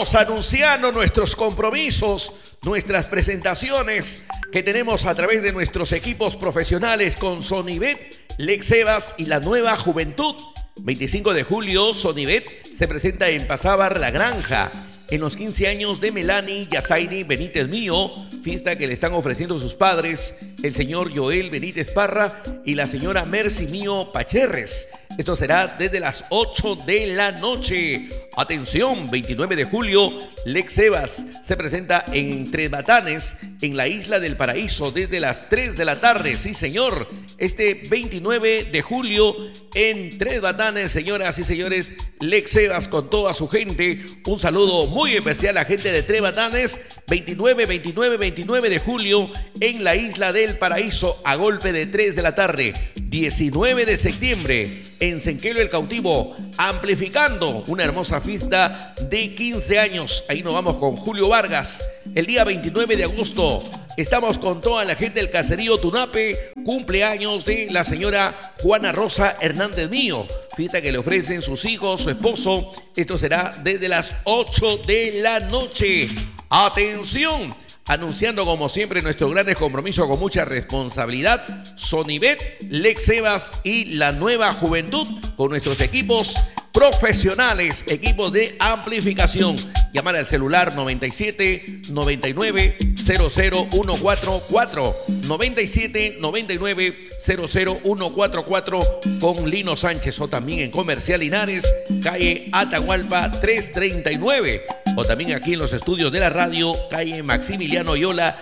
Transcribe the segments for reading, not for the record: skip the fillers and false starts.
Vamos anunciando nuestros compromisos, nuestras presentaciones que tenemos a través de nuestros equipos profesionales con Sonibet, Lex Evas y la Nueva Juventud. 25 de julio, Sonibet se presenta en Pasábar La Granja, en los 15 años de Melanie Yazaini Benítez Mío, fiesta que le están ofreciendo sus padres, el señor Joel Benítez Parra y la señora Mercy Mío Pacherres. Esto será desde las 8 de la noche. Atención, 29 de julio, Lex Evas se presenta en Tres Batanes, en la Isla del Paraíso, desde las 3 de la tarde. Sí, señor. Este 29 de julio en Tres Batanes, señoras y señores, Lex Evas con toda su gente. Un saludo muy especial a la gente de Tres Batanes. 29 de julio en la Isla del Paraíso, a golpe de 3 de la tarde. 19 de septiembre en Senquelo el Cautivo, amplificando una hermosa fiesta de 15 años. Ahí nos vamos con Julio Vargas. El día 29 de agosto estamos con toda la gente del caserío Tunape, cumpleaños de la señora Juana Rosa Hernández Mío, fiesta que le ofrecen sus hijos, su esposo. Esto será desde las 8 de la noche. ¡Atención! Anunciando como siempre nuestros grandes compromisos con mucha responsabilidad, Sonibet, Lex Evas y la Nueva Juventud con nuestros equipos profesionales, equipos de amplificación. Llamar al celular 97 99 00 144 97 99 00 144 con Lino Sánchez, o también en Comercial Linares, calle Atahualpa 339. O también aquí en los estudios de la radio, calle Maximiliano Yola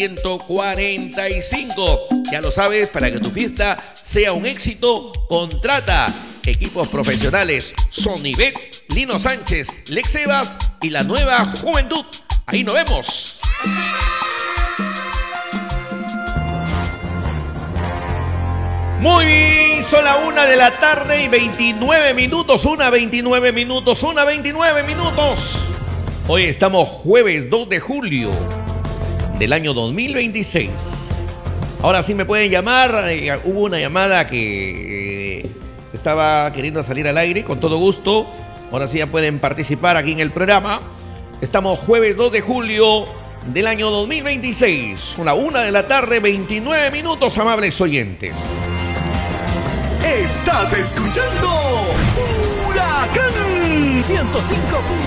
145. Ya lo sabes, para que tu fiesta sea un éxito, contrata equipos profesionales Sonibet, Lino Sánchez, Lex Evas y la Nueva Juventud. Ahí nos vemos. Muy bien, son la 1 de la tarde y 29 minutos, 1:29 minutos, 1:29 minutos. Hoy estamos jueves 2 de julio del año 2026. Ahora sí me pueden llamar. Hubo una llamada que estaba queriendo salir al aire, con todo gusto. Ahora sí ya pueden participar aquí en el programa. Estamos jueves 2 de julio del año 2026. Son la 1 de la tarde, 29 minutos, amables oyentes. Estás escuchando Huracán 105.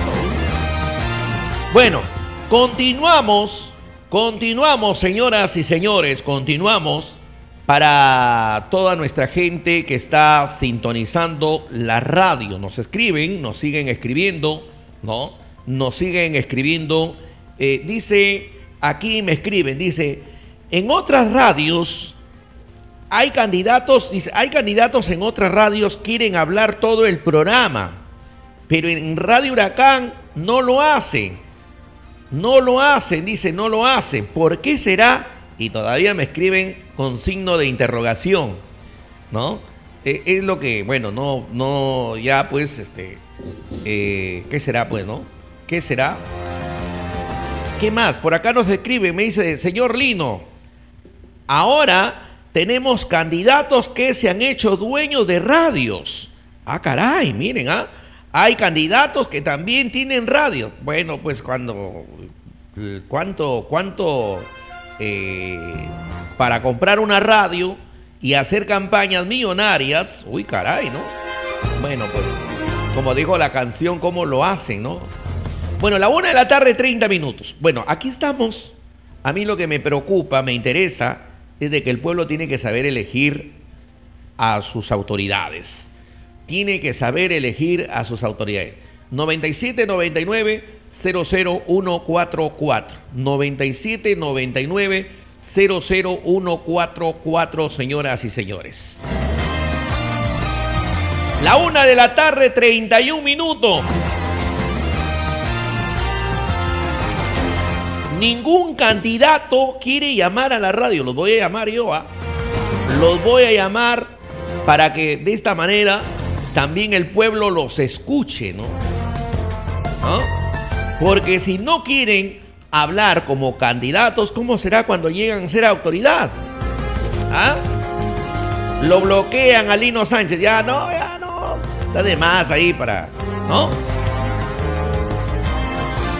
Bueno, continuamos, señoras y señores, continuamos para toda nuestra gente que está sintonizando la radio. Nos escriben, nos siguen escribiendo, ¿no? Nos siguen escribiendo. Dice, aquí me escriben, dice, en otras radios hay candidatos, dice, hay candidatos en otras radios, quieren hablar todo el programa, pero en Radio Huracán no lo hacen. No lo hacen, dice, no lo hacen. ¿Por qué será? Y todavía me escriben con signo de interrogación, ¿no? Es lo que, bueno, no, ya pues, ¿qué será pues, no? ¿Qué será? ¿Qué más? Por acá nos escribe, me dice, señor Lino, ahora tenemos candidatos que se han hecho dueños de radios. Ah, caray, miren, hay candidatos que también tienen radio. Bueno, pues ¿cuánto para comprar una radio y hacer campañas millonarias? Uy, caray, ¿no? Bueno, pues, como dijo la canción, ¿cómo lo hacen, no? Bueno, la 1 de la tarde, 30 minutos. Bueno, aquí estamos. A mí lo que me preocupa, me interesa, es de que el pueblo tiene que saber elegir a sus autoridades. Tiene que saber elegir a sus autoridades. 97 99 00 144. 97 99 00 144, señoras y señores. La 1 de la tarde, 31 minutos. Ningún candidato quiere llamar a la radio. Los voy a llamar yo, Los voy a llamar para que de esta manera también el pueblo los escuche, ¿no? Porque si no quieren hablar como candidatos, ¿cómo será cuando llegan a ser autoridad? Lo bloquean a Lino Sánchez. Ya no. Está de más ahí para, ¿no?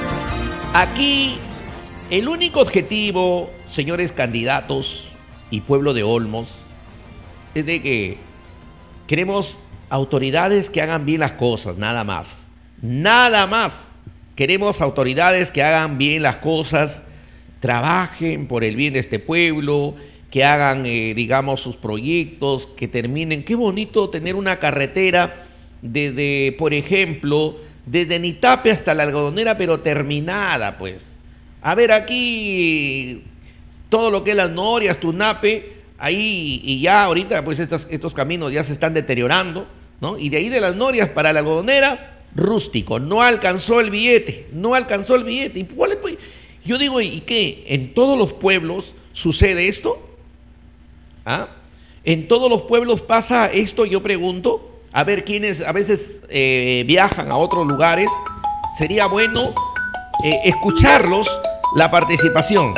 Aquí el único objetivo, señores candidatos y pueblo de Olmos, es de que queremos autoridades que hagan bien las cosas, nada más. Nada más. Queremos autoridades que hagan bien las cosas, trabajen por el bien de este pueblo, que hagan, digamos, sus proyectos, que terminen. Qué bonito tener una carretera desde, por ejemplo, desde Nitape hasta la Algodonera, pero terminada, pues. A ver, aquí todo lo que es las Norias, Tunape, ahí y ya ahorita pues estos caminos ya se están deteriorando, ¿no? Y de ahí de las Norias para la Algodonera, rústico, no alcanzó el billete, no alcanzó el billete. ¿Y cuál es, pues? Yo digo, ¿y qué? ¿En todos los pueblos sucede esto? ¿Ah? ¿En todos los pueblos pasa esto? Yo pregunto. A ver, quienes a veces viajan a otros lugares, sería bueno escucharlos, la participación.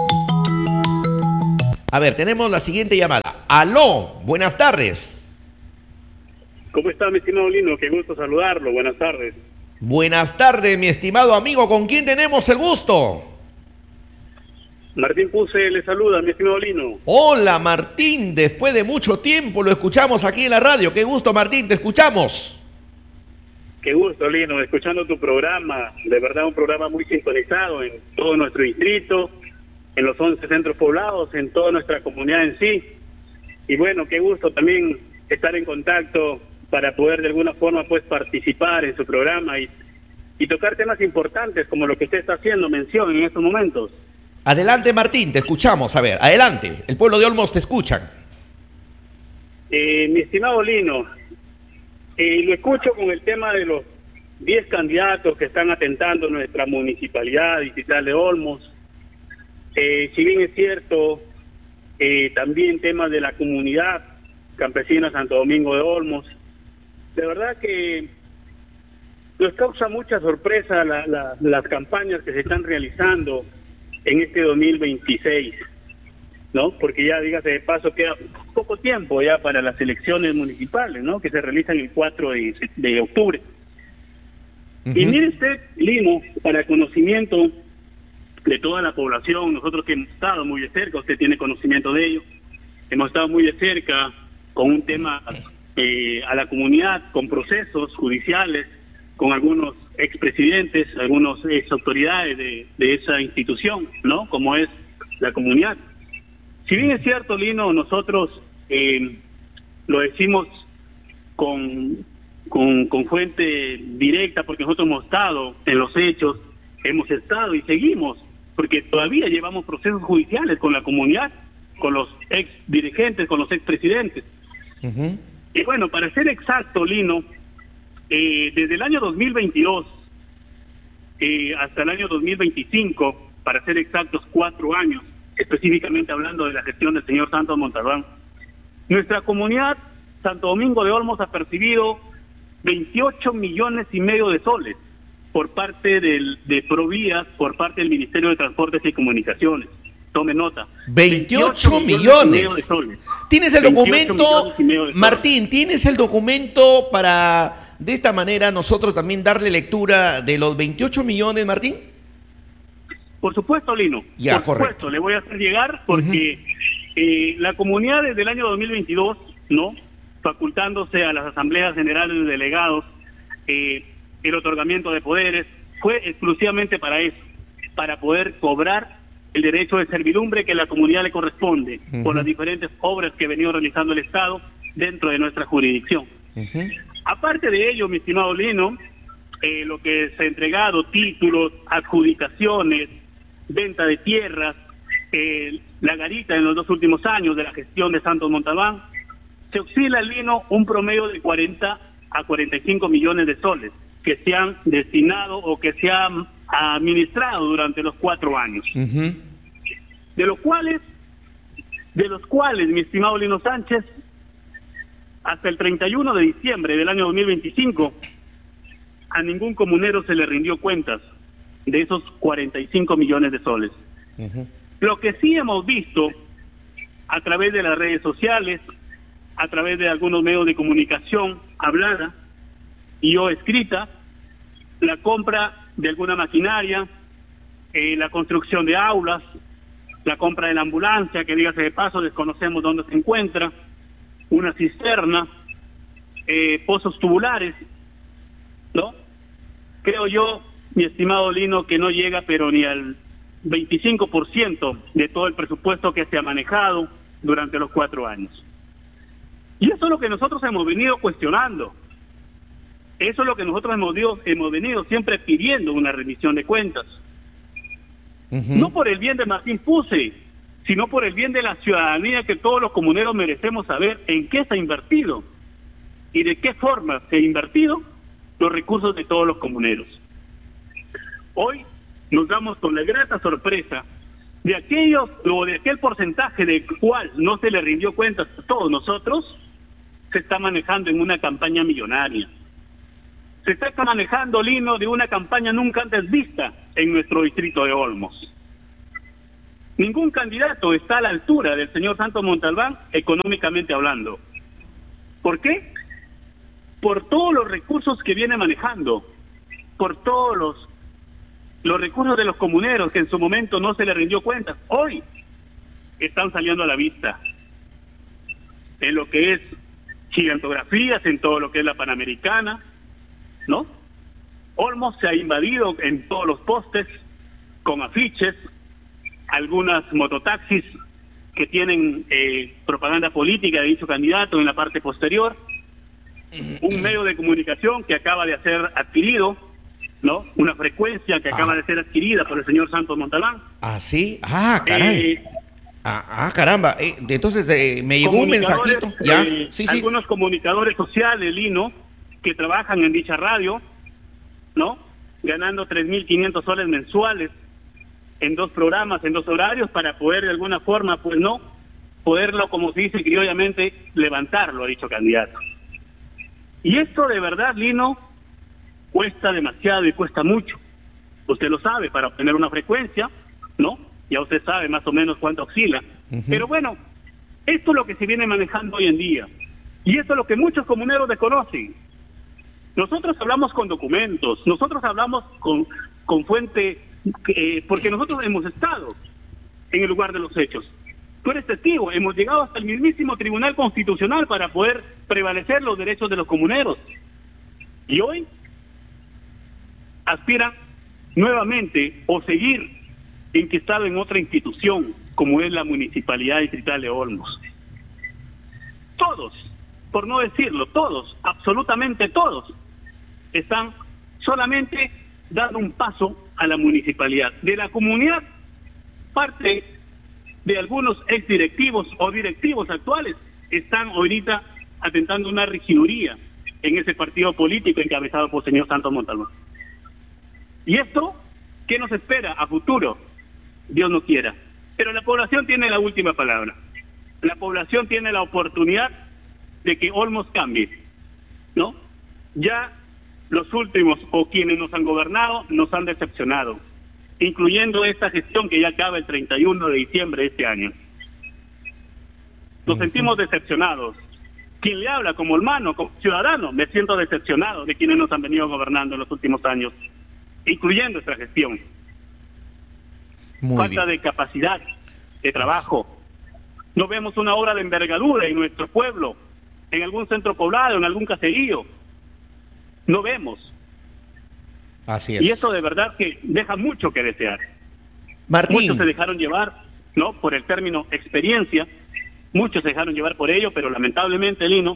A ver, tenemos la siguiente llamada. Aló, buenas tardes. ¿Cómo está, mi estimado Lino? Qué gusto saludarlo. Buenas tardes. Buenas tardes, mi estimado amigo. ¿Con quién tenemos el gusto? Martín Puse le saluda, mi estimado Lino. Hola, Martín. Después de mucho tiempo lo escuchamos aquí en la radio. Qué gusto, Martín. Te escuchamos. Qué gusto, Lino, escuchando tu programa. De verdad, un programa muy sintonizado en todo nuestro distrito, en los 11 centros poblados, en toda nuestra comunidad en sí. Y bueno, qué gusto también estar en contacto para poder de alguna forma pues participar en su programa y tocar temas importantes como lo que usted está haciendo mención en estos momentos. Adelante, Martín, te escuchamos. A ver, adelante. El pueblo de Olmos te escuchan. Mi estimado Lino, lo escucho con el tema de los 10 candidatos que están atentando nuestra municipalidad distrital de Olmos. Si bien es cierto, también temas de la comunidad campesina Santo Domingo de Olmos. De verdad que nos causa mucha sorpresa las campañas que se están realizando en este 2026, ¿no? Porque ya, dígase de paso, queda poco tiempo ya para las elecciones municipales, ¿no? Que se realizan el 4 de octubre. Y mire usted, Lino, para conocimiento de toda la población, nosotros que hemos estado muy de cerca, usted tiene conocimiento de ello, hemos estado muy de cerca con un tema a la comunidad, con procesos judiciales, con algunos expresidentes, algunas exautoridades de esa institución, ¿no? Como es la comunidad. Si bien es cierto, Lino, nosotros lo decimos con fuente directa, porque nosotros hemos estado en los hechos, hemos estado y seguimos, porque todavía llevamos procesos judiciales con la comunidad, con los ex dirigentes, con los expresidentes. Y bueno, para ser exacto, Lino, desde el año 2022 hasta el año 2025, para ser exactos 4 años, específicamente hablando de la gestión del señor Santos Montalbán, nuestra comunidad Santo Domingo de Olmos ha percibido 28 millones y medio de soles por parte de Provías, por parte del Ministerio de Transportes y Comunicaciones. Tome nota. 28 millones. De soles. ¿Tienes el documento, Martín? ¿Tienes el documento para de esta manera nosotros también darle lectura de los 28 millones, Martín? Por supuesto, Lino. Ya, por correcto. supuesto, le voy a hacer llegar porque la comunidad desde el año 2022, ¿no?, facultándose a las asambleas generales de delegados el otorgamiento de poderes, fue exclusivamente para eso, para poder cobrar el derecho de servidumbre que a la comunidad le corresponde por las diferentes obras que ha venido realizando el Estado dentro de nuestra jurisdicción. Aparte de ello, mi estimado Lino, lo que se ha entregado, títulos, adjudicaciones, venta de tierras, la garita en los 2 últimos años de la gestión de Santos Montalbán, se oscila, Lino, un promedio de 40 a 45 millones de soles que se han destinado o que se han administrado durante los 4 años. De los cuales, mi estimado Lino Sánchez, hasta el 31 de diciembre del año 2025, a ningún comunero se le rindió cuentas de esos 45 millones de soles. Lo que sí hemos visto a través de las redes sociales, a través de algunos medios de comunicación hablada y o escrita, la compra de alguna maquinaria, la construcción de aulas, la compra de la ambulancia, que dígase de paso, desconocemos dónde se encuentra, una cisterna, pozos tubulares, ¿no? Creo yo, mi estimado Lino, que no llega pero ni al 25% de todo el presupuesto que se ha manejado durante los 4 años. Y eso es lo que nosotros hemos venido cuestionando. Eso es lo que nosotros hemos venido siempre pidiendo, una rendición de cuentas. No por el bien de Martín Puse, sino por el bien de la ciudadanía, que todos los comuneros merecemos saber en qué se ha invertido y de qué forma se ha invertido los recursos de todos los comuneros. Hoy nos damos con la grata sorpresa de aquel porcentaje del cual no se le rindió cuentas a todos nosotros, se está manejando en una campaña millonaria. Se está manejando, Lino, de una campaña nunca antes vista en nuestro distrito de Olmos. Ningún candidato está a la altura del señor Santos Montalbán, económicamente hablando. ¿Por qué? Por todos los recursos que viene manejando, por todos los recursos de los comuneros que en su momento no se le rindió cuenta. Hoy están saliendo a la vista en lo que es gigantografías, en todo lo que es la Panamericana, ¿no? Olmos se ha invadido en todos los postes con afiches, algunas mototaxis que tienen propaganda política de dicho candidato en la parte posterior, un medio de comunicación que acaba de ser adquirido, ¿no? Una frecuencia que acaba de ser adquirida por el señor Santos Montalbán. ¿Ah, sí? Ah, caray. Caramba. Entonces me llegó un mensajito. ¿Ya? Sí. Algunos comunicadores sociales, Lino, que trabajan en dicha radio, ¿no? Ganando 3.500 soles mensuales en 2 programas, en 2 horarios, para poder de alguna forma, pues no, poderlo, como se dice criollamente, levantarlo, ha dicho candidato. Y esto de verdad, Lino, cuesta demasiado y cuesta mucho. Usted lo sabe, para obtener una frecuencia, ¿no? Ya usted sabe más o menos cuánto oscila. Pero bueno, esto es lo que se viene manejando hoy en día. Y esto es lo que muchos comuneros desconocen. Nosotros hablamos con documentos, nosotros hablamos con fuente, porque nosotros hemos estado en el lugar de los hechos. Tú eres testigo, hemos llegado hasta el mismísimo Tribunal Constitucional para poder prevalecer los derechos de los comuneros. Y hoy aspiran nuevamente o seguir enquistado en otra institución, como es la Municipalidad Distrital de Olmos. Todos, por no decirlo, todos, absolutamente todos, están solamente dando un paso a la municipalidad. De la comunidad, parte de algunos exdirectivos o directivos actuales están ahorita atentando una regiduría en ese partido político encabezado por el señor Santos Montalbán. ¿Y esto qué nos espera a futuro? Dios no quiera. Pero la población tiene la última palabra. La población tiene la oportunidad de que Olmos cambie, ¿no? Ya los últimos o quienes nos han gobernado nos han decepcionado, incluyendo esta gestión que ya acaba el 31 de diciembre de este año. Nos sentimos decepcionados. Quien le habla como hermano, como ciudadano, me siento decepcionado de quienes nos han venido gobernando en los últimos años, incluyendo esta gestión. Falta de capacidad de trabajo. No vemos una obra de envergadura en nuestro pueblo, en algún centro poblado, en algún caserío. No vemos. Así es. Y esto de verdad que deja mucho que desear. Martín. Muchos se dejaron llevar, ¿no?, por el término experiencia. Muchos se dejaron llevar por ello, pero lamentablemente, Lino,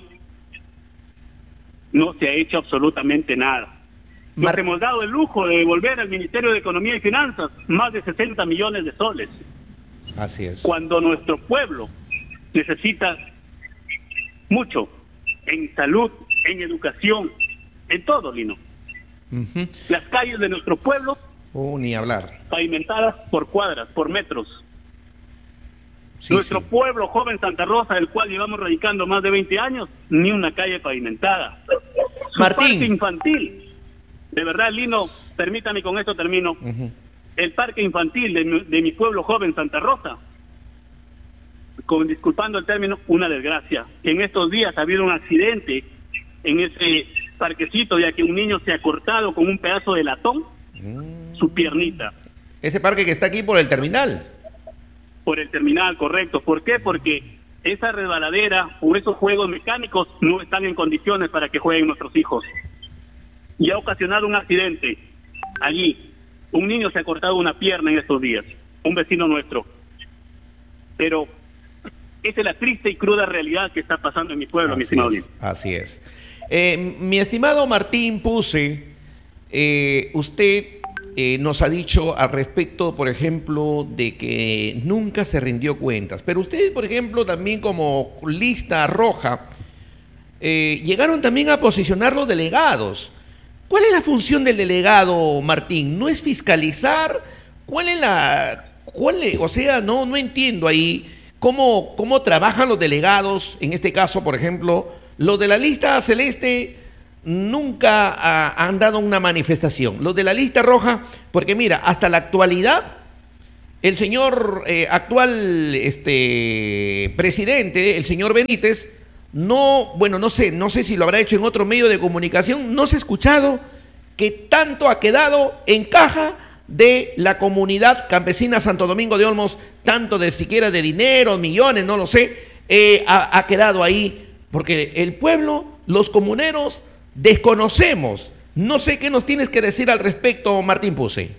no se ha hecho absolutamente nada. Nos hemos dado el lujo de devolver al Ministerio de Economía y Finanzas más de 60 millones de soles. Así es. Cuando nuestro pueblo necesita mucho en salud, en educación, en todo, Lino. Las calles de nuestro pueblo, ni hablar, pavimentadas por cuadras, por metros. Sí, nuestro pueblo joven Santa Rosa, del cual llevamos radicando más de 20 años, ni una calle pavimentada. Su Martín. parque infantil, de verdad, Lino, permítame, con esto termino. El parque infantil de mi pueblo joven Santa Rosa, disculpando el término, una desgracia. En estos días ha habido un accidente en ese parquecito, ya que un niño se ha cortado con un pedazo de latón su piernita. Ese parque que está aquí por el terminal. Por el terminal, correcto. ¿Por qué? Porque esa resbaladera o esos juegos mecánicos no están en condiciones para que jueguen nuestros hijos. Y ha ocasionado un accidente allí. Un niño se ha cortado una pierna en estos días, un vecino nuestro. Pero esa es la triste y cruda realidad que está pasando en mi pueblo, mi estimado Lino. Así es. Mi estimado Martín Puse, usted nos ha dicho al respecto, por ejemplo, de que nunca se rindió cuentas. Pero ustedes, por ejemplo, también como lista roja, llegaron también a posicionar los delegados. ¿Cuál es la función del delegado, Martín? ¿No es fiscalizar? O sea, no entiendo ahí cómo trabajan los delegados. En este caso, por ejemplo, los de la lista celeste nunca han dado una manifestación. Los de la lista roja, porque mira, hasta la actualidad, el señor actual presidente, el señor Benítez, no sé si lo habrá hecho en otro medio de comunicación, no se ha escuchado que tanto ha quedado en caja de la comunidad campesina Santo Domingo de Olmos, tanto de siquiera de dinero, millones, no lo sé, ha quedado ahí, porque el pueblo, los comuneros, desconocemos. No sé qué nos tienes que decir al respecto, Martín Puse.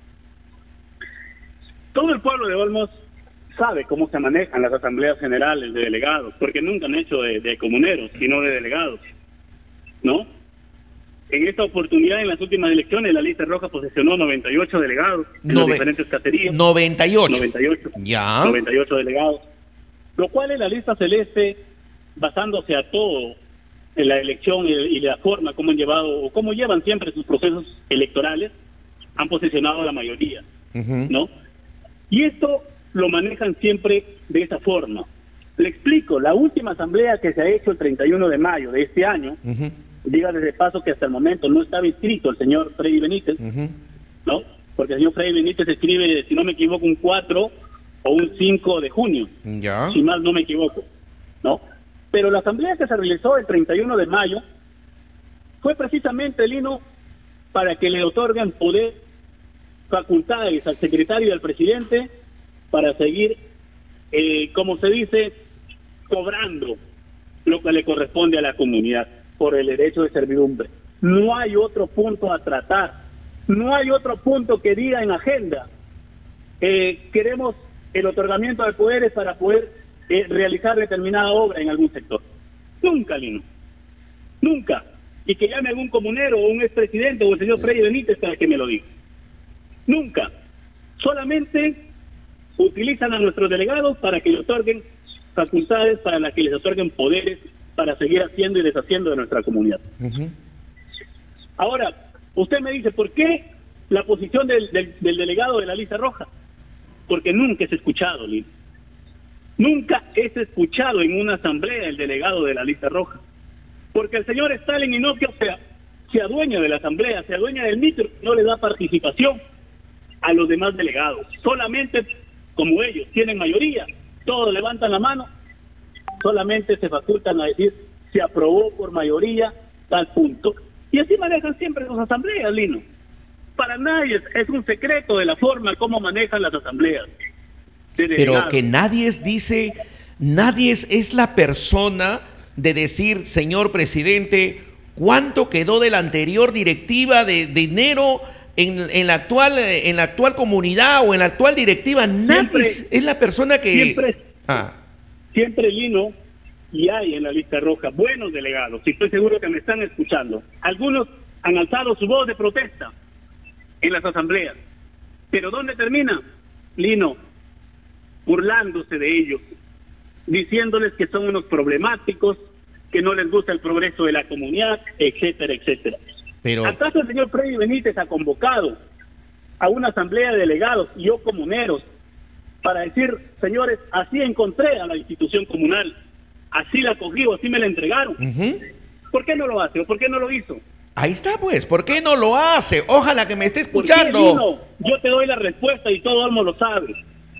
Todo el pueblo de Olmos sabe cómo se manejan las asambleas generales de delegados, porque nunca han hecho de comuneros, sino de delegados, ¿no? En esta oportunidad, en las últimas elecciones, la lista roja posesionó 98 delegados en las diferentes cacerías. 98. Ya. 98 delegados. Lo cual en la lista celeste, basándose a todo en la elección y la forma como han llevado, o cómo llevan siempre sus procesos electorales, han posesionado la mayoría, ¿no? Y esto lo manejan siempre de esa forma. Le explico, la última asamblea que se ha hecho el 31 de mayo de este año, diga desde paso que hasta el momento no estaba inscrito el señor Freddy Benítez, ¿no? Porque el señor Freddy Benítez escribe, si no me equivoco, un 4 o un 5 de junio, si mal no me equivoco, ¿no? Pero la asamblea que se realizó el 31 de mayo fue precisamente, Lino, para que le otorguen poder, facultades al secretario y al presidente para seguir, como se dice, cobrando lo que le corresponde a la comunidad por el derecho de servidumbre. No hay otro punto a tratar, no hay otro punto que diga en agenda. Queremos el otorgamiento de poderes para poder realizar determinada obra en algún sector. Nunca, Lino, nunca. Y que llame algún comunero o un expresidente o el señor Freddy Benítez para que me lo diga. Nunca. Solamente utilizan a nuestros delegados para que les otorguen facultades, para que les otorguen poderes, para seguir haciendo y deshaciendo de nuestra comunidad. Ahora, usted me dice, ¿por qué la posición del delegado de la lista roja? Porque nunca es escuchado, Lino. Nunca es escuchado en una asamblea el delegado de la lista roja. Porque el señor Stalin Inopio se adueña de la asamblea, se adueña del micro, no le da participación a los demás delegados. Solamente, como ellos tienen mayoría, todos levantan la mano, solamente se facultan a decir, se aprobó por mayoría, tal punto. Y así manejan siempre sus asambleas, Lino. Para nadie es un secreto de la forma como manejan las asambleas. Pero que nadie dice, nadie es la persona de decir, señor presidente, cuánto quedó de la anterior directiva de dinero en la actual comunidad o en la actual directiva. Nadie es la persona que... Siempre, Lino, y hay en la lista roja buenos delegados, y estoy seguro que me están escuchando. Algunos han alzado su voz de protesta en las asambleas. Pero ¿dónde termina? Lino, burlándose de ellos, diciéndoles que son unos problemáticos, que no les gusta el progreso de la comunidad, etcétera, etcétera. Pero... ¿Acaso el señor Freddy Benítez ha convocado a una asamblea de delegados y o comuneros para decir, señores, así encontré a la institución comunal, así la cogí o así me la entregaron? ¿Por qué no lo hace o por qué no lo hizo? Ahí está, pues, ¿por qué no lo hace? Ojalá que me esté escuchando. ¿Por qué, Lino? Yo te doy la respuesta y todo Olmos lo sabe.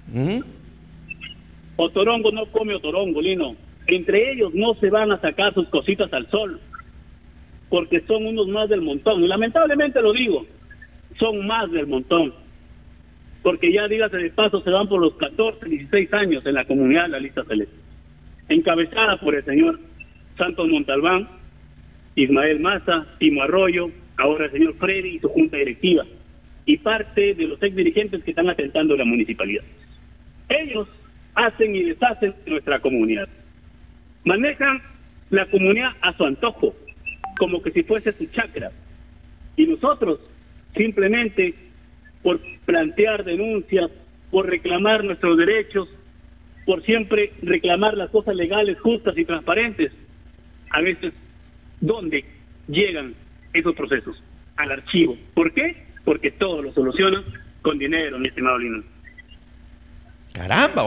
Otorongo no come otorongo, Lino. Entre ellos no se van a sacar sus cositas al sol, porque son unos más del montón. Y lamentablemente lo digo, son más del montón. porque ya dígase de paso se van por los 14, 16 años en la comunidad de la lista celeste, encabezada por el señor Santos Montalbán, Ismael Maza, Timo Arroyo, ahora el señor Freddy y su junta directiva, y parte de los ex dirigentes que están atentando la municipalidad. Ellos hacen y deshacen nuestra comunidad. Manejan la comunidad a su antojo, como que si fuese su chacra. Y nosotros, simplemente por plantear denuncias, por reclamar nuestros derechos, por siempre reclamar las cosas legales, justas y transparentes, a veces, ¿dónde llegan esos procesos? Al archivo. ¿Por qué? Porque todo lo solucionan con dinero, mi estimado Lino. Caramba,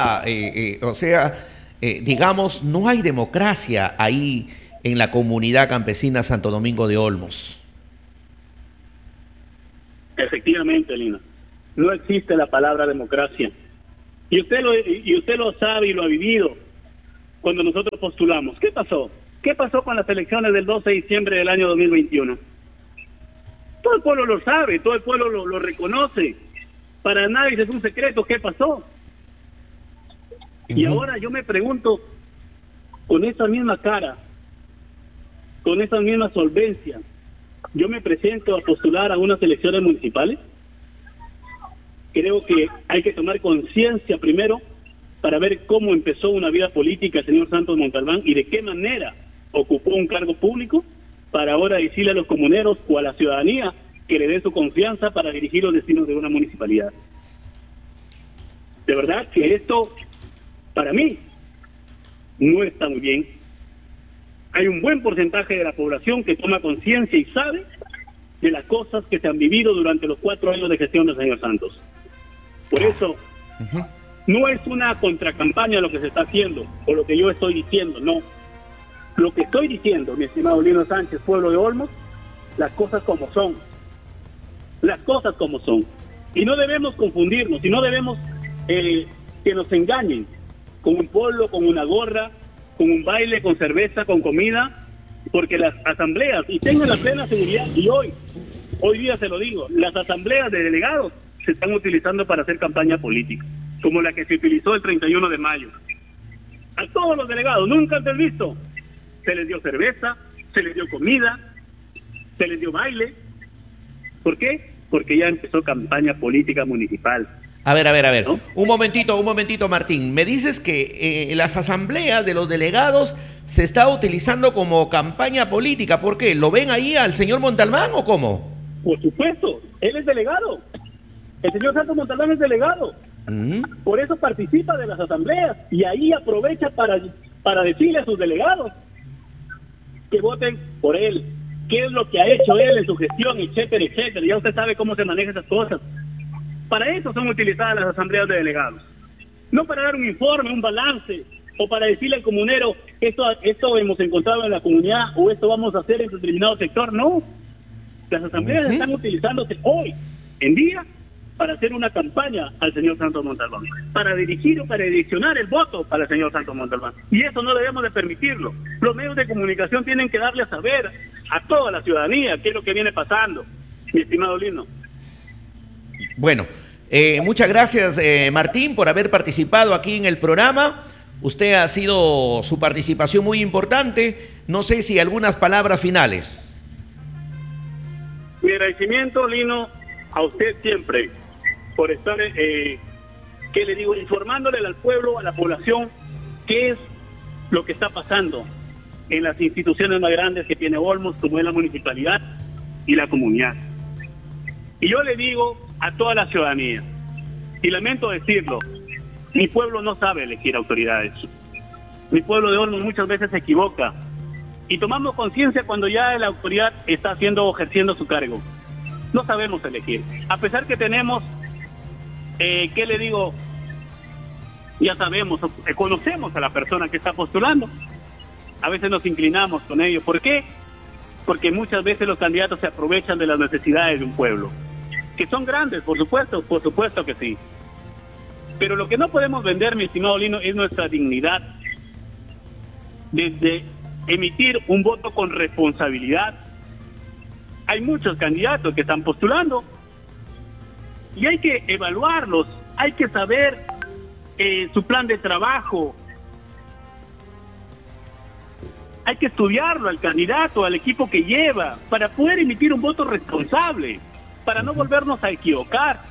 digamos, no hay democracia ahí en la comunidad campesina Santo Domingo de Olmos. Efectivamente, Lina, no existe la palabra democracia. Y usted lo sabe y lo ha vivido cuando nosotros postulamos. ¿Qué pasó? ¿Qué pasó con las elecciones del 12 de diciembre del año 2021? Todo el pueblo lo sabe, todo el pueblo lo reconoce. Para nadie es un secreto qué pasó. Y ahora yo me pregunto, con esa misma cara, con esa misma solvencia, yo me presento a postular a unas elecciones municipales. Creo que hay que tomar conciencia primero para ver cómo empezó una vida política el señor Santos Montalbán y de qué manera ocupó un cargo público para ahora decirle a los comuneros o a la ciudadanía que le dé su confianza para dirigir los destinos de una municipalidad. De verdad que esto, para mí, no está muy bien. Hay un buen porcentaje de la población que toma conciencia y sabe de las cosas que se han vivido durante los 4 años de gestión del señor Santos. Por eso, no es una contracampaña lo que se está haciendo o lo que yo estoy diciendo, no. Lo que estoy diciendo, mi estimado Lino Sánchez, pueblo de Olmos, las cosas como son. Las cosas como son. Y no debemos confundirnos, y no debemos que nos engañen con un pueblo, con una gorra, con un baile, con cerveza, con comida, porque las asambleas, y tengan la plena seguridad, y hoy día se lo digo, las asambleas de delegados se están utilizando para hacer campaña política, como la que se utilizó el 31 de mayo. A todos los delegados, nunca antes visto, se les dio cerveza, se les dio comida, se les dio baile. ¿Por qué? Porque ya empezó campaña política municipal. A ver. ¿No? Un momentito, Martín. Me dices que las asambleas de los delegados se está utilizando como campaña política. ¿Por qué? ¿Lo ven ahí al señor Montalbán o cómo? Por supuesto, él es delegado. El señor Santos Montalbán es delegado. Por eso participa de las asambleas y ahí aprovecha para decirle a sus delegados que voten por él. ¿Qué es lo que ha hecho él en su gestión, etcétera, etcétera? Ya usted sabe cómo se manejan esas cosas. Para eso son utilizadas las asambleas de delegados. No para dar un informe, un balance, o para decirle al comunero, esto hemos encontrado en la comunidad, o esto vamos a hacer en determinado sector. No. Las asambleas están utilizándose hoy en día para hacer una campaña al señor Santos Montalbán, para dirigir o para direccionar el voto para el señor Santos Montalbán. Y eso no debemos de permitirlo. Los medios de comunicación tienen que darle a saber a toda la ciudadanía qué es lo que viene pasando, mi estimado Lino. Bueno, muchas gracias, Martín, por haber participado aquí en el programa. Usted ha sido su participación muy importante. No sé si algunas palabras finales. Mi agradecimiento, Lino, a usted siempre por estar, ¿qué le digo?, informándole al pueblo, a la población, qué es lo que está pasando en las instituciones más grandes que tiene Olmos, como es la municipalidad y la comunidad. Y yo le digo a toda la ciudadanía, y lamento decirlo, mi pueblo no sabe elegir autoridades. Mi pueblo de Olmos muchas veces se equivoca, y tomamos conciencia cuando ya la autoridad está ejerciendo su cargo. No sabemos elegir. A pesar que tenemos, ¿qué le digo? Ya sabemos, conocemos a la persona que está postulando. A veces nos inclinamos con ello. ¿Por qué? Porque muchas veces los candidatos se aprovechan de las necesidades de un pueblo. Que son grandes, por supuesto que sí. Pero lo que no podemos vender, mi estimado Lino, es nuestra dignidad. Desde emitir un voto con responsabilidad. Hay muchos candidatos que están postulando y hay que evaluarlos, hay que saber su plan de trabajo, hay que estudiarlo al candidato, al equipo que lleva, para poder emitir un voto responsable, para no volvernos a equivocar.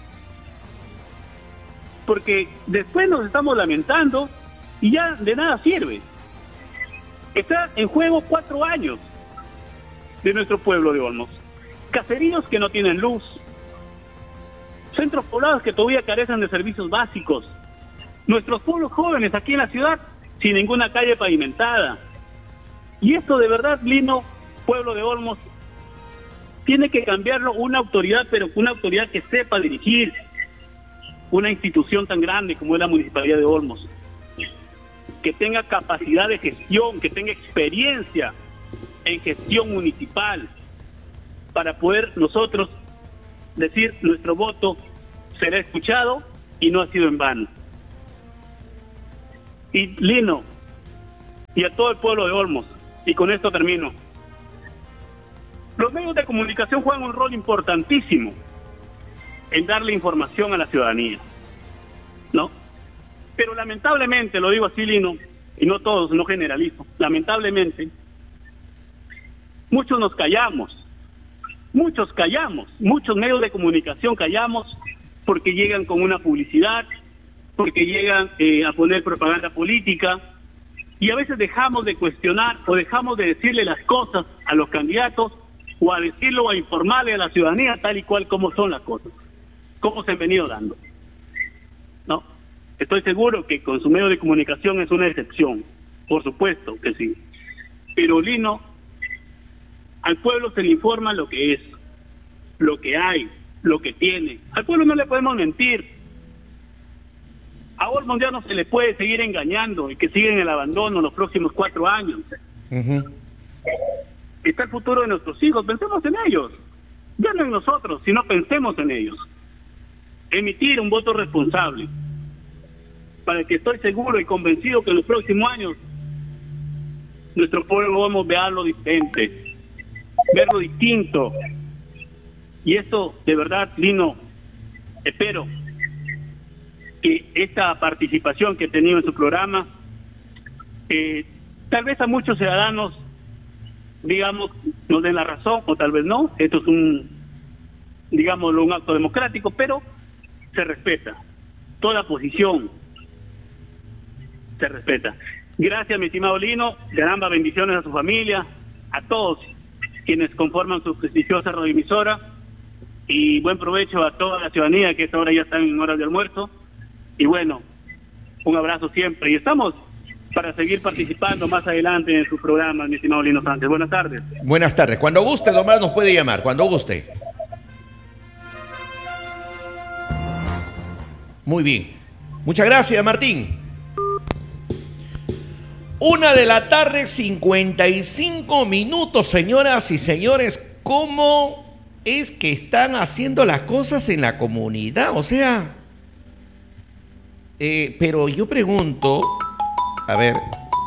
Porque después nos estamos lamentando y ya de nada sirve. Está en juego 4 años de nuestro pueblo de Olmos. Caseríos que no tienen luz, centros poblados que todavía carecen de servicios básicos, nuestros pueblos jóvenes aquí en la ciudad sin ninguna calle pavimentada. Y esto de verdad, Lino, pueblo de Olmos, tiene que cambiarlo una autoridad, pero una autoridad que sepa dirigir una institución tan grande como es la Municipalidad de Olmos, que tenga capacidad de gestión, que tenga experiencia en gestión municipal, para poder nosotros decir nuestro voto será escuchado y no ha sido en vano. Y Lino, y a todo el pueblo de Olmos, y con esto termino, los medios de comunicación juegan un rol importantísimo en darle información a la ciudadanía, ¿no? Pero lamentablemente, lo digo así, Lino, y no todos, no generalizo, lamentablemente, muchos nos callamos, muchos medios de comunicación callamos porque llegan con una publicidad, porque llegan a poner propaganda política, y a veces dejamos de cuestionar o dejamos de decirle las cosas a los candidatos o a decirlo o a informarle a la ciudadanía tal y cual como son las cosas, cómo se han venido dando, ¿no? Estoy seguro que con su medio de comunicación es una excepción, por supuesto que sí, pero Lino, al pueblo se le informa lo que es, lo que hay, lo que tiene. Al pueblo no le podemos mentir. A Olmos ya no se le puede seguir engañando y que siga en el abandono los próximos 4 años. Está el futuro de nuestros hijos, pensemos en ellos. Ya no en nosotros, sino pensemos en ellos. Emitir un voto responsable, para que estoy seguro y convencido que en los próximos años nuestro pueblo vamos a verlo diferente, verlo distinto. Y eso, de verdad, Lino, espero que esta participación que he tenido en su programa, tal vez a muchos ciudadanos, digamos, nos den la razón, o tal vez no. Esto es un acto democrático, pero se respeta. Toda posición se respeta. Gracias, mi estimado Lino. Caramba, bendiciones a su familia, a todos quienes conforman su prestigiosa radioemisora, y buen provecho a toda la ciudadanía que a esta hora ya están en horas de almuerzo. Y bueno, un abrazo siempre, y estamos para seguir participando más adelante en su programa, mi estimado Lino Sánchez. Buenas tardes. Buenas tardes. Cuando guste, nomás nos puede llamar, cuando guste. Muy bien. Muchas gracias, Martín. 1:55 p.m, señoras y señores. ¿Cómo es que están haciendo las cosas en la comunidad? O sea, pero yo pregunto, a ver,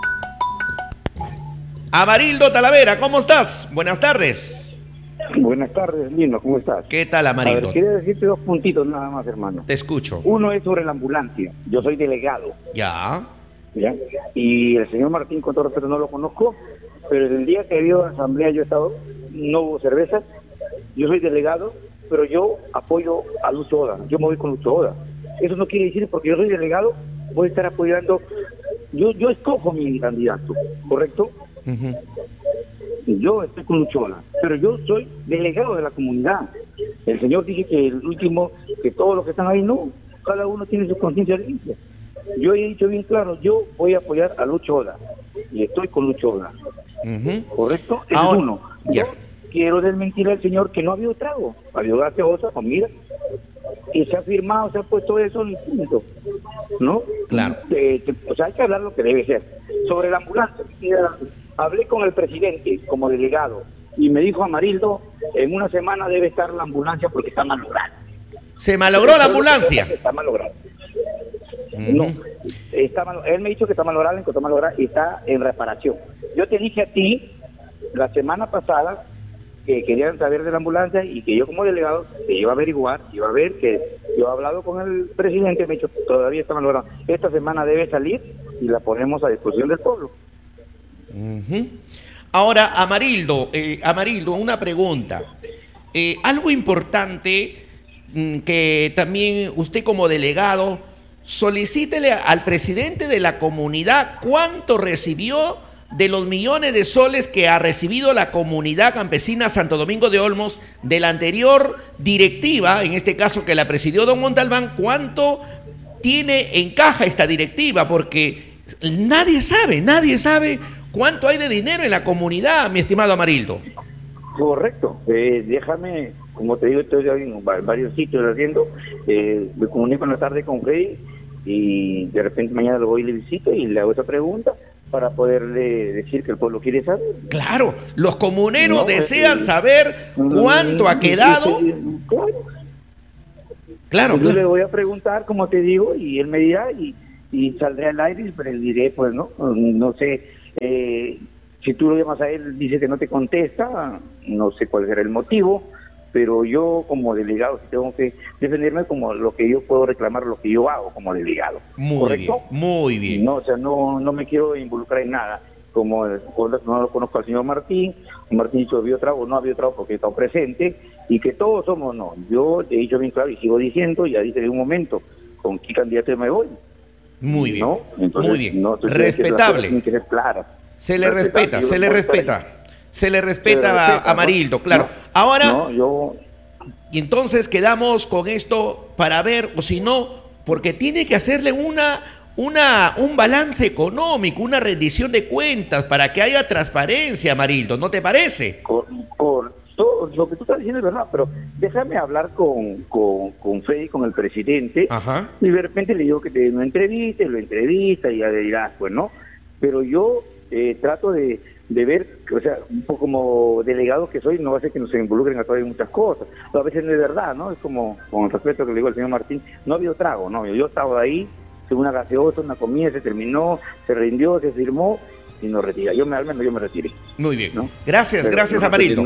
Amarildo Talavera, ¿cómo estás? Buenas tardes. Buenas tardes, Lino, ¿cómo estás? ¿Qué tal, Amarildo? A ver, quería decirte 2 puntitos nada más, hermano. Te escucho. Uno es sobre la ambulancia. Yo soy delegado. Ya. ¿Ya? Y el señor Martín, con todo respeto, no lo conozco, pero el día que dio la asamblea yo he estado, no hubo cervezas. Yo soy delegado, pero yo apoyo a Lucho Oda. Yo me voy con Lucho Oda. Eso no quiere decir, porque yo soy delegado, voy a estar apoyando. Yo escojo mi candidato, ¿correcto? Yo estoy con Lucho Oda, pero yo soy delegado de la comunidad. El señor dice que el último, que todos los que están ahí, no. Cada uno tiene su conciencia limpia. Yo he dicho bien claro, yo voy a apoyar a Lucho Oda. Y estoy con Lucho Oda. ¿Correcto? Ese es uno. Ya. Yo quiero desmentir al señor que no ha habido trago. Ha habido gaseosa, comida. Y se ha firmado, se ha puesto eso en el punto, ¿no? Claro. O sea, hay que hablar lo que debe ser. Sobre la ambulancia, hablé con el presidente como delegado y me dijo, Amarildo, en una semana debe estar la ambulancia porque está malograda. ¿Se malogró la ambulancia? Está malograda. No, él me ha dicho que está malograda, encontró malograda y está en reparación. Yo te dije a ti la semana pasada que querían saber de la ambulancia y que yo como delegado que iba a averiguar, iba a ver que yo he hablado con el presidente, me ha dicho, todavía está malogrado. Esta semana debe salir y la ponemos a disposición del pueblo. Ahora, Amarildo, una pregunta. Algo importante que también usted como delegado solicítele al presidente de la comunidad cuánto recibió de los millones de soles que ha recibido la comunidad campesina Santo Domingo de Olmos de la anterior directiva, en este caso que la presidió don Montalbán, cuánto tiene en caja esta directiva, porque nadie sabe cuánto hay de dinero en la comunidad, mi estimado Amarildo. Correcto, déjame, como te digo, estoy en varios sitios haciendo, me comunico en la tarde con Freddy y de repente mañana lo voy y le visito y le hago esa pregunta para poderle decir que el pueblo quiere saber. Claro, los comuneros desean saber cuánto ha quedado. Claro. Yo le voy a preguntar, como te digo, y él me dirá y saldré al aire, pero le diré, pues no sé, si tú lo llamas a él, dice que no te contesta, no sé cuál será el motivo, pero yo como delegado tengo que defenderme como lo que yo puedo reclamar, lo que yo hago como delegado. Muy bien. No, o sea, no me quiero involucrar en nada. Como no lo conozco al señor Martín dicho había trago, no había trago porque he estado presente, y que todos somos, no. Yo he dicho bien claro y sigo diciendo, ya dije en un momento, con qué candidato me voy. Muy bien, ¿no? Entonces, muy bien. No, respetable. Tienen que ser claras. Se le respeta a Amarildo, claro. No, ahora, yo... y entonces quedamos con esto para ver, o si no, porque tiene que hacerle un balance económico, una rendición de cuentas para que haya transparencia, Amarildo, ¿no te parece? Por todo lo que tú estás diciendo es verdad, pero déjame hablar con Freddy, con el presidente. Ajá. Y de repente le digo que te lo entrevista y ya le dirás, pues no, pero yo trato de ver, o sea, un poco como delegado que soy, no va a ser que nos involucren a través de muchas cosas, pero a veces no es verdad, ¿no? Es como, con el respeto que le digo al señor Martín, no había trago, no, yo estaba ahí, tuve una gaseosa, una comida, se terminó, se rindió, se firmó y nos retira. Al menos yo me retiré. Muy bien, ¿no? Gracias Amarildo.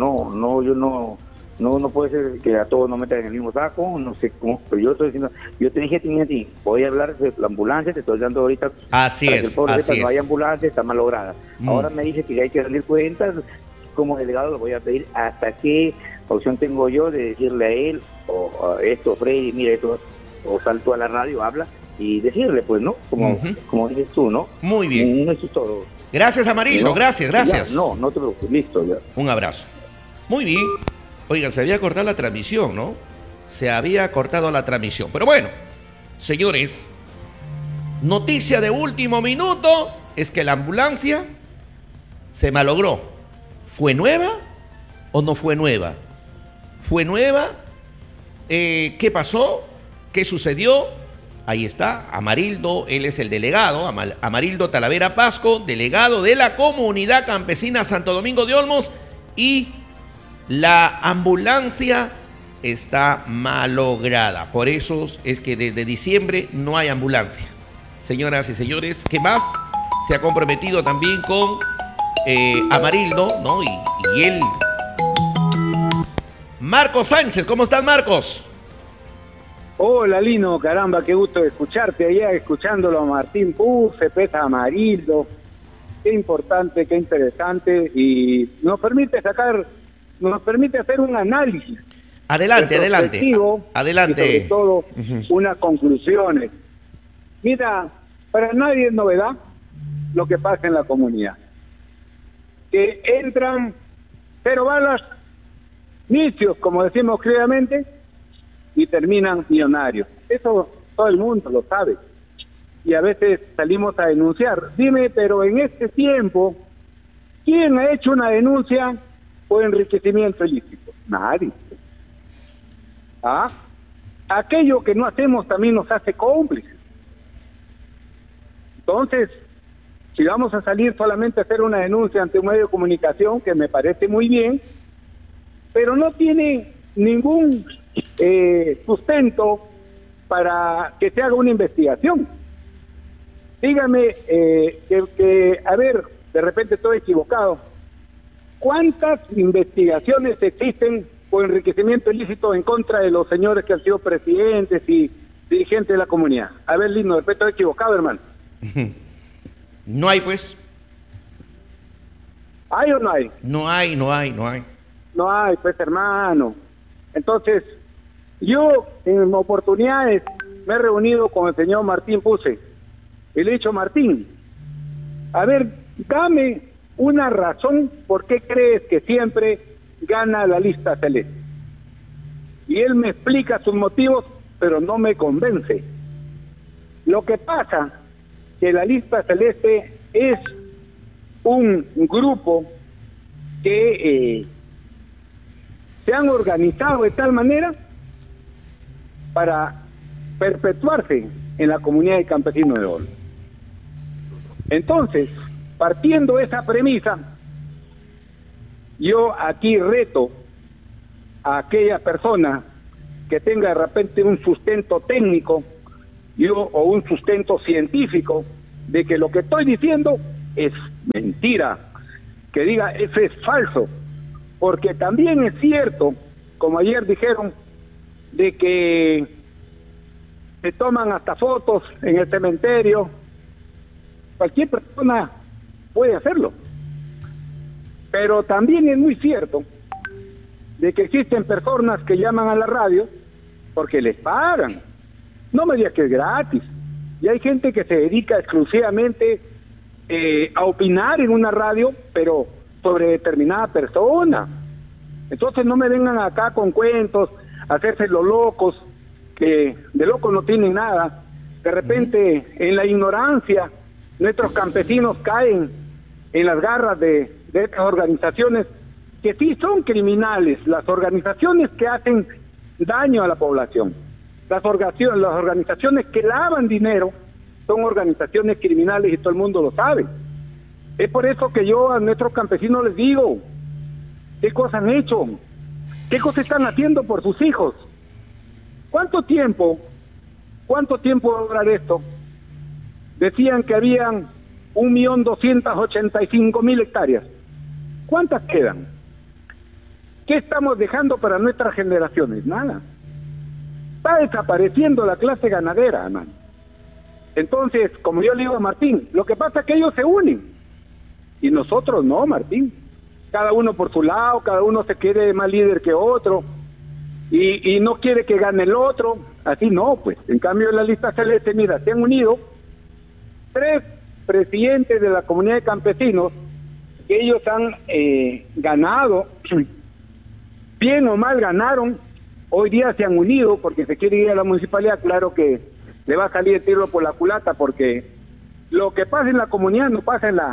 No puede ser que a todos nos metan en el mismo saco, no sé cómo, pero yo estoy diciendo, yo te dije a ti, voy a hablar de la ambulancia, te estoy dando ahorita, así para es, que el pueblo así sepa, es. no hay ambulancia, está malograda. Ahora me dice que hay que rendir cuentas, como delegado lo voy a pedir hasta qué opción tengo yo de decirle a él, o a esto, Freddy, mira esto, o salto a la radio, habla, y decirle, pues, ¿no? Como dices tú, ¿no? Muy bien. Eso es todo. Gracias, Amarildo, ¿no? gracias. Ya, no te preocupes, listo, ya. Un abrazo. Muy bien. Oigan, se había cortado la transmisión, ¿no? Se había cortado la transmisión. Pero bueno, señores, noticia de último minuto es que la ambulancia se malogró. ¿Fue nueva o no fue nueva? ¿Fue nueva? ¿Qué pasó? ¿Qué sucedió? Ahí está, Amarildo, él es el delegado, Amarildo Talavera Pasco, delegado de la comunidad campesina Santo Domingo de Olmos, y la ambulancia está malograda. Por eso es que desde diciembre no hay ambulancia. Señoras y señores, ¿qué más? Se ha comprometido también con Amarildo, ¿no? Y él. Marcos Sánchez, ¿cómo estás, Marcos? Hola, Lino, caramba, qué gusto escucharte allá, escuchándolo a Martín Puse, Pesa Amarildo. Qué importante, qué interesante, y nos permite hacer un análisis. Adelante. Y sobre todo, unas conclusiones. Mira, para nadie es novedad lo que pasa en la comunidad. Que entran 0 balas, nicios, como decimos claramente, y terminan millonarios. Eso todo el mundo lo sabe. Y a veces salimos a denunciar. Dime, pero en este tiempo, ¿quién ha hecho una denuncia por enriquecimiento ilícito? Nadie. Aquello que no hacemos también nos hace cómplices. Entonces, si vamos a salir solamente a hacer una denuncia ante un medio de comunicación, que me parece muy bien, pero no tiene ningún sustento para que se haga una investigación. Dígame que, a ver, de repente estoy equivocado, ¿cuántas investigaciones existen por enriquecimiento ilícito en contra de los señores que han sido presidentes y dirigentes de la comunidad? A ver, Lino, de repente estoy equivocado, hermano. No hay, pues. ¿Hay o no hay? No hay. No hay, pues, hermano. Entonces, yo en oportunidades me he reunido con el señor Martín Puse y le he dicho: Martín, a ver, dame una razón por qué crees que siempre gana la lista celeste. Y él me explica sus motivos, pero no me convence. Lo que pasa que la lista celeste es un grupo que se han organizado de tal manera para perpetuarse en la comunidad de campesinos de Olmos. Entonces, partiendo de esa premisa, yo aquí reto a aquella persona que tenga de repente un sustento técnico o un sustento científico de que lo que estoy diciendo es mentira, que diga eso es falso, porque también es cierto, como ayer dijeron, de que se toman hasta fotos en el cementerio. Cualquier persona puede hacerlo, pero también es muy cierto de que existen personas que llaman a la radio porque les pagan. No me digas que es gratis. Y hay gente que se dedica exclusivamente a opinar en una radio, pero sobre determinada persona. Entonces no me vengan acá con cuentos, a hacerse los locos, que de locos no tienen nada. De repente, en la ignorancia, nuestros campesinos caen en las garras de estas organizaciones que sí son criminales, las organizaciones que hacen daño a la población. Las organizaciones que lavan dinero son organizaciones criminales y todo el mundo lo sabe. Es por eso que yo a nuestros campesinos les digo: ¿qué cosas han hecho? ¿Qué cosas están haciendo por sus hijos? ¿Cuánto tiempo va a durar esto? Decían que habían 1.285.000 hectáreas. ¿Cuántas quedan? ¿Qué estamos dejando para nuestras generaciones? Nada. Está desapareciendo la clase ganadera, hermano. Entonces, como yo le digo a Martín, lo que pasa es que ellos se unen y nosotros no, Martín. Cada uno por su lado, cada uno se quiere más líder que otro y no quiere que gane el otro. Así no, pues. En cambio, en la lista celeste, mira, se han unido 3 presidentes de la comunidad de campesinos que ellos han ganado, bien o mal ganaron. Hoy día se han unido porque se quiere ir a la municipalidad. Claro que le va a salir el tiro por la culata, porque lo que pasa en la comunidad no pasa en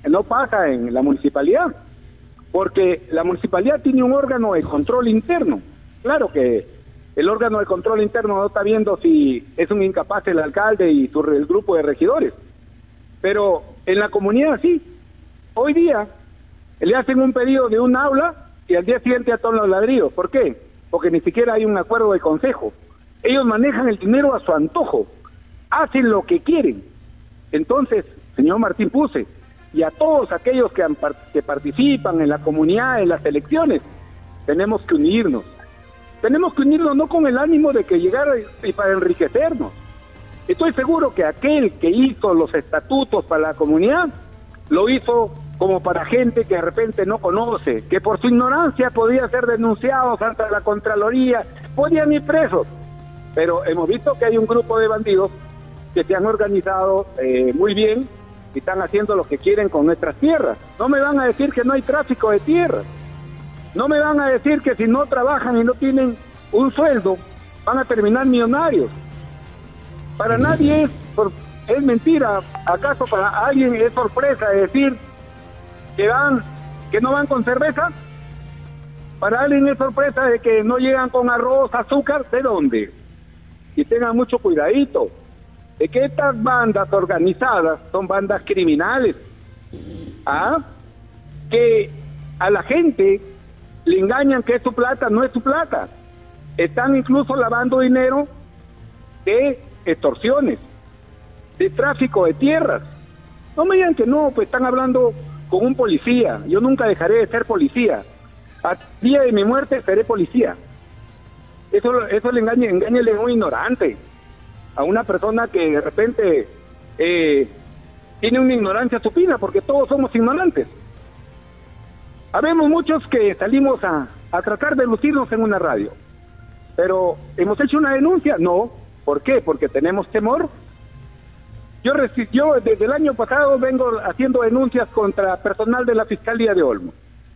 la municipalidad, porque la municipalidad tiene un órgano de control interno. Claro que el órgano de control interno no está viendo si es un incapaz el alcalde y el grupo de regidores, pero en la comunidad sí. Hoy día le hacen un pedido de un aula y al día siguiente ya todos los ladrillos. ¿Por qué? Porque ni siquiera hay un acuerdo de consejo. Ellos manejan el dinero a su antojo, hacen lo que quieren. Entonces, señor Martín Puse, y a todos aquellos que participan en la comunidad, en las elecciones, tenemos que unirnos. Tenemos que unirnos no con el ánimo de que llegara y para enriquecernos. Estoy seguro que aquel que hizo los estatutos para la comunidad, lo hizo como para gente que de repente no conoce, que por su ignorancia podía ser denunciados ante la Contraloría, podían ir presos. Pero hemos visto que hay un grupo de bandidos que se han organizado muy bien y están haciendo lo que quieren con nuestras tierras. No me van a decir que no hay tráfico de tierras. No me van a decir que si no trabajan y no tienen un sueldo, van a terminar millonarios. Para nadie es mentira. ¿Acaso para alguien es sorpresa decir que no van con cerveza? Para alguien es sorpresa de que no llegan con arroz, azúcar. ¿De dónde? Y tengan mucho cuidadito de que estas bandas organizadas son bandas criminales, que a la gente le engañan que es su plata. No es su plata. Están incluso lavando dinero de extorsiones, de tráfico de tierras. No me digan que no, pues están hablando con un policía. Yo nunca dejaré de ser policía. Al día de mi muerte seré policía. Eso le engáñale a un ignorante, a una persona que de repente tiene una ignorancia supina, porque todos somos ignorantes. Habemos muchos que salimos a tratar de lucirnos en una radio, pero ¿hemos hecho una denuncia? No. ¿Por qué? Porque tenemos temor. Yo desde el año pasado vengo haciendo denuncias contra personal de la Fiscalía de Olmos.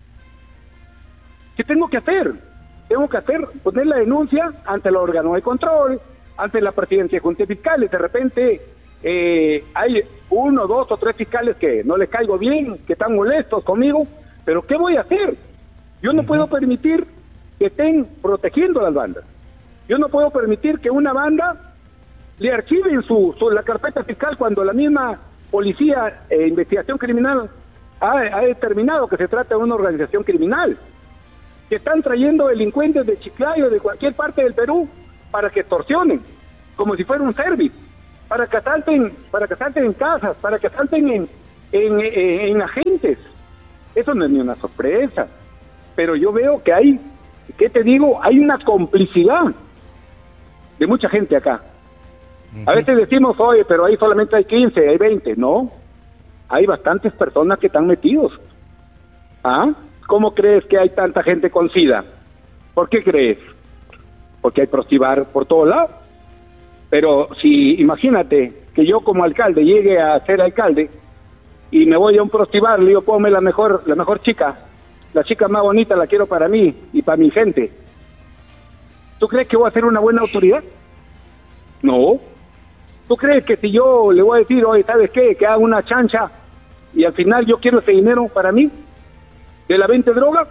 ¿Qué tengo que hacer? Tengo que poner la denuncia ante el órgano de control, ante la presidencia de Junta de Fiscales. De repente hay 1, 2 o 3 fiscales que no les caigo bien, que están molestos conmigo, pero ¿qué voy a hacer? Yo no puedo permitir que estén protegiendo a las bandas. Yo no puedo permitir que una banda le archiven la carpeta fiscal cuando la misma policía investigación criminal ha determinado que se trata de una organización criminal, que están trayendo delincuentes de Chiclayo, de cualquier parte del Perú, para que extorsionen, como si fuera un service, para que asalten en casas, para que asalten en agentes. Eso no es ni una sorpresa, pero yo veo que hay, ¿qué te digo? Hay una complicidad de mucha gente acá. A veces decimos, oye, pero ahí solamente hay 15, hay 20. No, hay bastantes personas que están metidos. ¿Ah? ¿Cómo crees que hay tanta gente con SIDA? ¿Por qué crees? Porque hay prostibar por todo lado. Pero si, imagínate, que yo como alcalde llegue a ser alcalde y me voy a un prostibar, le digo, ponme la mejor chica, la chica más bonita la quiero para mí y para mi gente. ¿Tú crees que voy a ser una buena autoridad? No. ¿Tú crees que si yo le voy a decir, oye, ¿sabes qué? Que haga una chancha y al final yo quiero ese dinero para mí, de la venta de droga,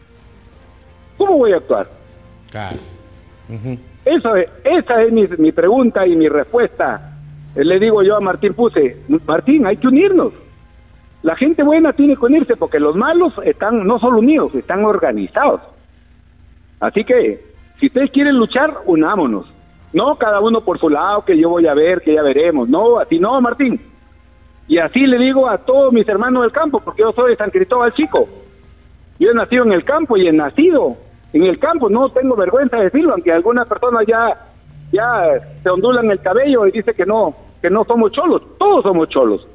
¿cómo voy a actuar? Claro. Esa es mi pregunta y mi respuesta. Le digo yo a Martín Puse, Martín, hay que unirnos. La gente buena tiene que unirse porque los malos están no solo unidos, están organizados. Así que, si ustedes quieren luchar, unámonos. No cada uno por su lado, que yo voy a ver, que ya veremos. No, así no, Martín. Y así le digo a todos mis hermanos del campo, porque yo soy de San Cristóbal Chico. Yo he nacido en el campo y he nacido en el campo, no tengo vergüenza de decirlo, aunque algunas personas ya se ondulan el cabello y dicen que no somos cholos. Todos somos cholos.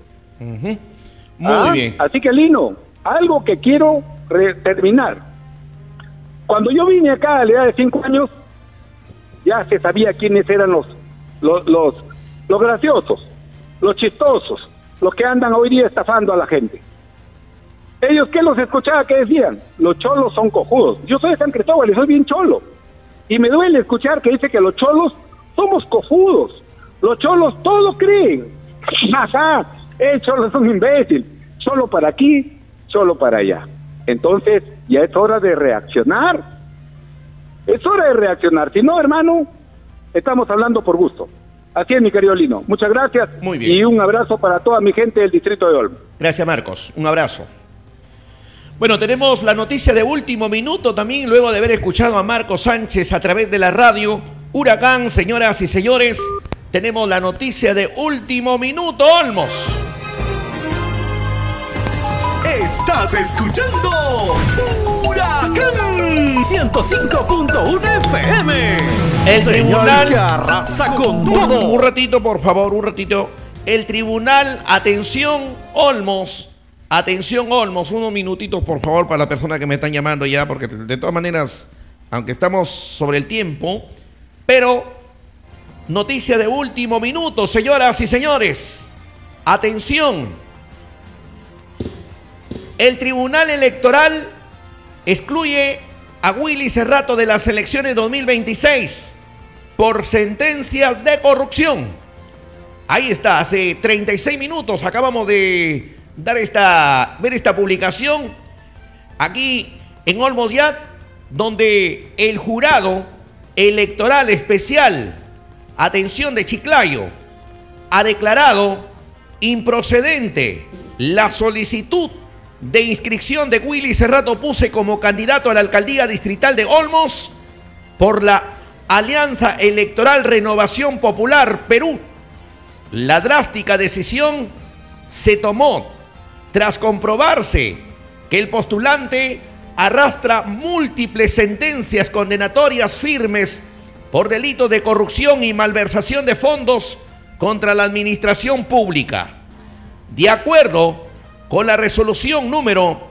Muy bien. Así que, Lino, algo que quiero terminar. Cuando yo vine acá a la edad de 5 años, ya se sabía quiénes eran los graciosos, los chistosos, los que andan hoy día estafando a la gente. Ellos, ¿qué los escuchaba? ¿Qué decían? Los cholos son cojudos. Yo soy de San Cristóbal y soy bien cholo. Y me duele escuchar que dice que los cholos somos cojudos. Los cholos todo creen. Ajá, el cholo es un imbécil. Cholo para aquí, cholo para allá. Entonces, ya es hora de reaccionar. Es hora de reaccionar. Si no, hermano, estamos hablando por gusto. Así es, mi querido Lino. Muchas gracias. Muy bien. Y un abrazo para toda mi gente del distrito de Olmos. Gracias, Marcos. Un abrazo. Bueno, tenemos la noticia de último minuto también, luego de haber escuchado a Marcos Sánchez a través de la radio Huracán. Señoras y señores, tenemos la noticia de último minuto, Olmos. Estás escuchando Huracán 105.1 FM. El tribunal que arrasa con todo. Un ratito, por favor, un ratito. El tribunal, atención, Olmos, unos minutitos, por favor, para la persona que me están llamando ya, porque de todas maneras, aunque estamos sobre el tiempo, pero noticia de último minuto, señoras y señores. Atención. El Tribunal Electoral excluye a Willy Cerrato de las elecciones 2026 por sentencias de corrupción. Ahí está, hace 36 minutos acabamos de ver esta publicación aquí en Olmos Yat, donde el jurado electoral especial, atención, de Chiclayo, ha declarado improcedente la solicitud de inscripción de Willy Cerrato Puse como candidato a la alcaldía distrital de Olmos por la Alianza Electoral Renovación Popular Perú. La drástica decisión se tomó tras comprobarse que el postulante arrastra múltiples sentencias condenatorias firmes por delitos de corrupción y malversación de fondos contra la administración pública. De acuerdo con la resolución número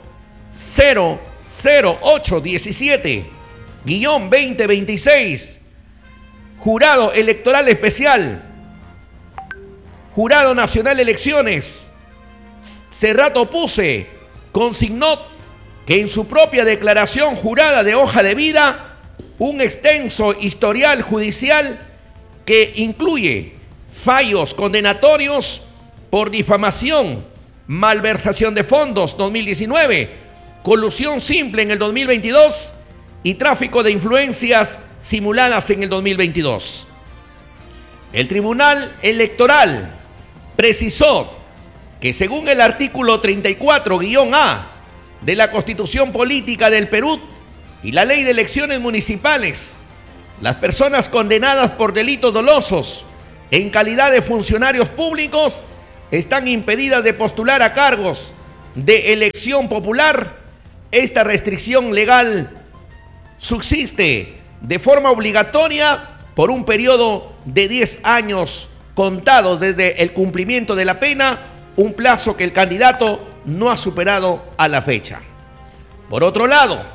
00817-2026, Jurado Electoral Especial, Jurado Nacional de Elecciones, Cerrato Puse, consignó que en su propia declaración jurada de hoja de vida, un extenso historial judicial que incluye fallos condenatorios por difamación, malversación de fondos 2019, colusión simple en el 2022 y tráfico de influencias simuladas en el 2022. El Tribunal Electoral precisó que según el artículo 34-A de la Constitución Política del Perú y la Ley de Elecciones Municipales, las personas condenadas por delitos dolosos en calidad de funcionarios públicos están impedidas de postular a cargos de elección popular. Esta restricción legal subsiste de forma obligatoria por un periodo de 10 años contados desde el cumplimiento de la pena, un plazo que el candidato no ha superado a la fecha. Por otro lado,